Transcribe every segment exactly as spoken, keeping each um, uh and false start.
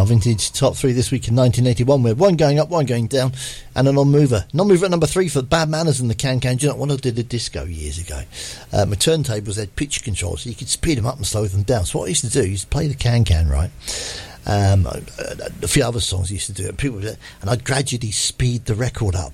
Our vintage top three this week in nineteen eighty-one. We had one going up, one going down, and a non-mover. Non-mover at number three for Bad Manners and the Can Can. Do you know what I did a disco years ago? Uh, my turntables had pitch control, so you could speed them up and slow them down. So what I used to do is play the Can Can, right? Um, a, a few other songs I used to do it. People, and I'd gradually speed the record up.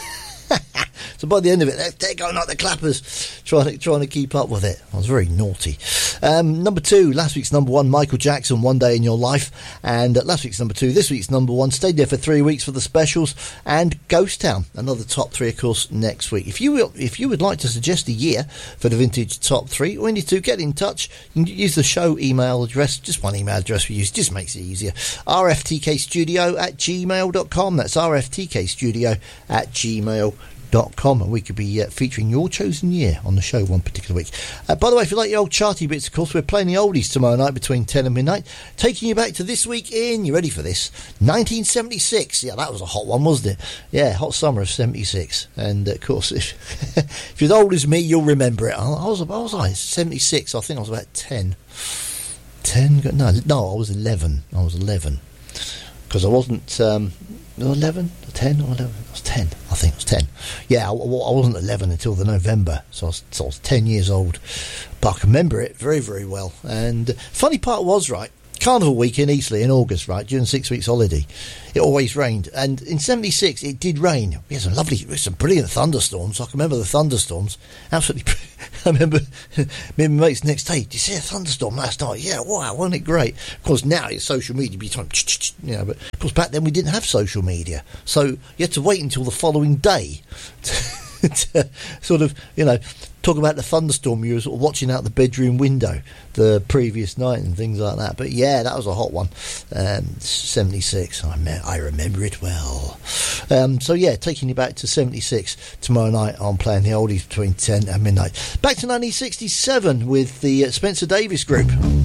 So by the end of it, they're, they're going like the clappers, trying to, trying to keep up with it. I was very naughty. Um, number two, last week's number one, Michael Jackson, One Day in Your Life. And uh, last week's number two, this week's number one, stayed there for three weeks for the specials. And Ghost Town, another top three, of course, next week. If you will, if you would like to suggest a year for the vintage top three, all you need to get in touch. You can use the show email address, just one email address we use, just makes it easier. r f t k studio at gmail dot com. That's r f t k studio at gmail dot com, and we could be uh, featuring your chosen year on the show one particular week. Uh, by the way, if you like your old charty bits, of course, we're playing the oldies tomorrow night between ten and midnight, taking you back to this week in, you ready for this, nineteen seventy-six. Yeah, that was a hot one, wasn't it? Yeah, hot summer of seventy-six. And uh, of course, if, if you're as old as me, you'll remember it. I, I was, I was like seventy-six. I think I was about ten. ten? No, no, I was eleven. I was eleven. Because I wasn't... Um, eleven, ten or eleven? I was ten. I think I was ten. Yeah, I, I wasn't eleven until the November, so I, was, so I was ten years old. But I can remember it very, very well. And uh, funny part was, right, Carnival week in Eastleigh in August, right, during six weeks holiday, it always rained. And in seventy-six, it did rain. We had some lovely, some brilliant thunderstorms. I can remember the thunderstorms. Absolutely. I remember me and my mates the next day, did you see a thunderstorm last night? Yeah, wow, wasn't it great? Of course, now it's social media, be trying, you know, but of course back then we didn't have social media. So you had to wait until the following day to, to sort of, you know, talk about the thunderstorm you were sort of watching out the bedroom window the previous night and things like that. But yeah, that was a hot one. Um, seventy-six, I, me- I remember it well. Um, so yeah, taking you back to seventy-six tomorrow night. I'm playing the oldies between ten and midnight. Back to nineteen sixty-seven with the uh, Spencer Davis Group.